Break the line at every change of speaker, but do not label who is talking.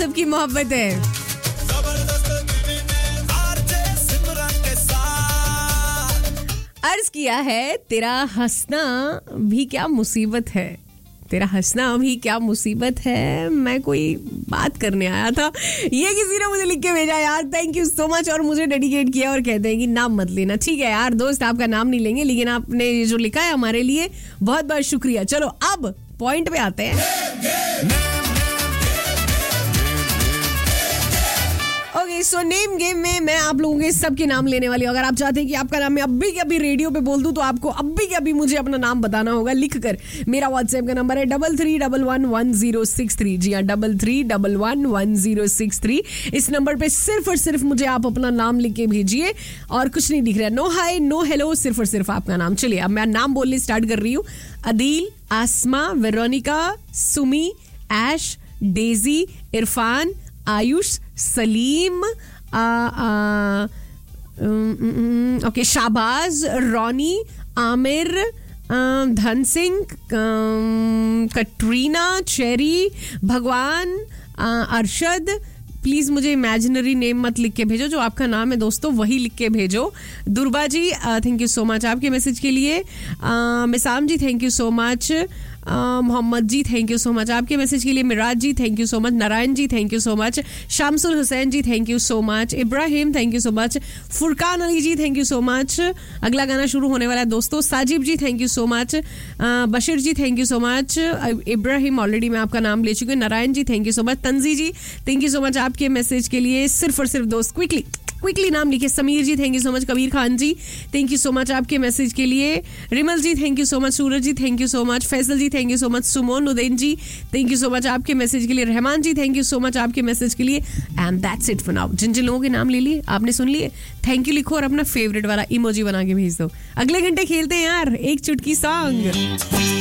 सबकी मोहब्बत है। अर्ज किया है तेरा हंसना भी क्या मुसीबत है, तेरा हंसना भी क्या मुसीबत है, मैं कोई बात करने आया था, ये किसी ने मुझे लिख के भेजा यार, थैंक यू सो मच। और मुझे डेडिकेट किया और कहते हैं कि नाम मत लेना। ठीक है यार दोस्त, आपका नाम नहीं लेंगे, लेकिन आपने जो लिखा है हमारे लिए बहुत बहुत शुक्रिया। चलो अब पॉइंट पे आते हैं। ओके सो नेम गेम में मैं आप लोगों के सबके नाम लेने वाली हूँ। अगर आप चाहते हैं कि आपका नाम मैं अभी के अभी रेडियो पे बोल दूं तो आपको अभी के अभी मुझे अपना नाम बताना होगा लिखकर। मेरा व्हाट्सएप का नंबर है 33111063। जी हाँ 33111063। इस नंबर पे सिर्फ और सिर्फ मुझे आप अपना नाम लिख के भेजिए और कुछ नहीं दिख रहा है, नो हाई नो हेलो, सिर्फ और सिर्फ आपका नाम। चलिए अब मैं नाम बोलने स्टार्ट कर रही हूँ। अदील, आसमा, वेरोनिका, सुमी, ऐश, Daisy, Irfan, Ayush, Salim, okay Shahbaz, Ronnie, Aamir, Dhan Singh, Katrina, cherry, भगवान, अरशद। प्लीज मुझे इमेजिनरी नेम मत लिख के भेजो, जो आपका नाम है दोस्तों वही लिख के भेजो। दुर्बा जी थैंक यू सो मच आपके मैसेज के लिए। मिसाम जी thank you so much. Mohammad ji thank you so much आपके मैसेज के लिए। मिराज जी thank you so much. Narayan ji thank you so much. Shamsul Hussain ji thank you so much. Ibrahim thank you so much. Furqan Ali ji thank you so much. अगला गाना शुरू होने वाला है दोस्तों। साजिब जी thank you so much. Bashir ji thank you so much. Ibrahim already मैं आपका नाम ले चुकी हूँ। Narayan ji thank you so much. तंजी ji thank you so much आपके मैसेज के लिए। सिर्फ और सिर्फ दोस्त क्विकली नाम लिखे। समीर जी thank you so much. Kabir Khan ji thank you so much आपके मैसेज के लिए। Rimmel ji thank you so much. Suraj ji thank you so much. Faisal ji thank you so much. Sumon Udayin ji thank you so much आपके message के लिए। रहमान जी thank you so much आपके message के लिए। And that's it for now. जिन जिन लोगों के नाम ले लिए आपने सुन लिए, थैंक यू लिखो और अपना फेवरेट वाला इमोजी बना के भेज दो। अगले घंटे खेलते हैं यार एक चुटकी सॉन्ग।